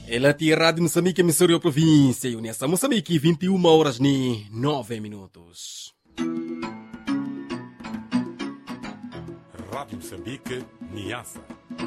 Ela tinha Rádio Moçambique, emissora província, e nessa Moçambique, 21 horas e 9 minutos. Rádio Moçambique, Niassa.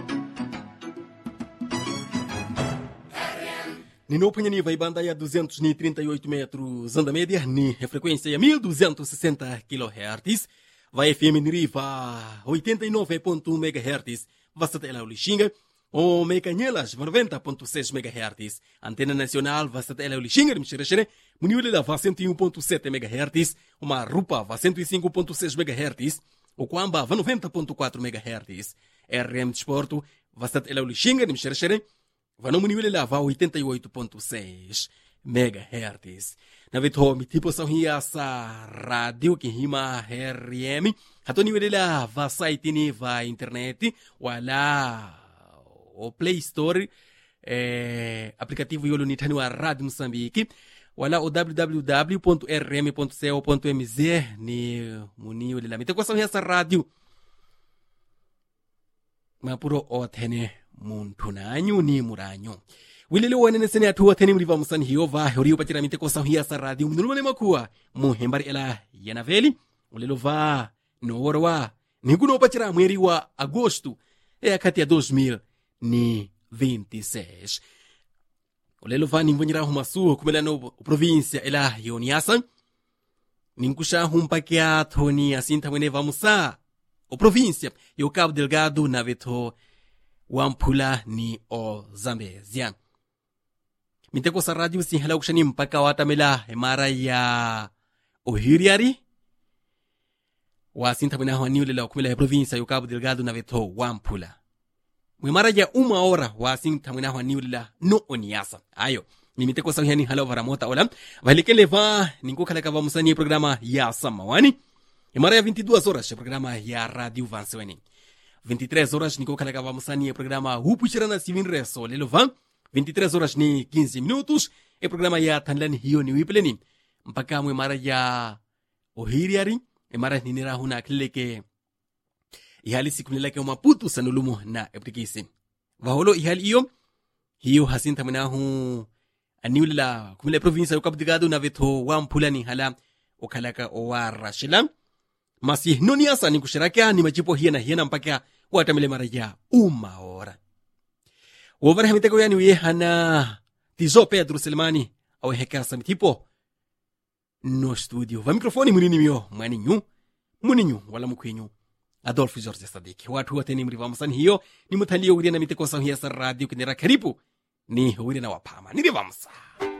Nino Panhani vai bandar a 238 metros, anda média, ni a frequência é 1260 kHz, vai FM Niriva 89.1 MHz, vasta tela Lixinga, o Mecanhelas 90.6 MHz, antena nacional vasta tela Lixinga, mexerechere, Muniula va 101.7 MHz, uma Rupa va 105.6 MHz, o Quamba va 90.4 MHz, RM Desporto vasta tela Lixinga, mexerechere, Vano Muniula va 88.6 MHz. Na vito mi tipo são essa rádio que rima RM. Hato niwela va site ni va internet wala o Play Store aplicativo yolo ni tani wa Rádio Moçambique wala o www.rm.co.mz ni muniwela mi tipo são essa rádio. Mapuro otene muntunanyo ni muranyo. Wilele wane nesene atuwa teni mliva musani hiova horiyo patira mite kosa hiya sa radio mnulwane makua muhembari ela yanaveli ulelo va noorwa ninguno patira mweri wa agosto kati ya 2026 ulelo va ningunyira humasu kumelano provincia ela yoniasa ninkusha humpakia thoni asinta mwene va musa o provincia yo Cabo Delgado na veto Wampula ni o Zambezia. Miteko sa radio si halau kushani mpaka watamela mara ya Ohiriari. Wasinta mwana hwani ule la kumela ya provincia ya Cabo Delgado na veto Wampula. Mara ya hora wasinta mwana hwani ule la no oniasa. Ayo. Miteko sa hwani halau varamota ola. Valikele va ninko kalaka va musani programa ya samawani. Mara ya 22 horas programa ya radio vanseweni. 23 horas niko kalaka musani programa Hupuchirana Sivinreso lelo van 23 horas ni 15 minutos programa ya tanlan hiyo ni wipleni mpaka mwe mara ya Ohiriari mara ni nira huna kleke ihali sikunileke Maputo sanulumu na eptikisi vaholo ihali hiyo hasinta mnahu aniula kumile province ya Cabo Delgado na veto Wampula ni hala okalaka owarashila Masi noniasa ni kushiraka ni majipo hiena mpaka watamele mara ya hora. Wovara hamiteko yani uye hana Tizo Pedro Selemani au heka samitipo no studio. Va mikrofoni munini mio muninyu wala mkwenyu Adolfo Jorge Sadiki. Watu wote ni mriva msani hiyo ni mutalio uri na miteko sa hiya sa radio kinera karibu ni uri na wapama. Ni riva msa.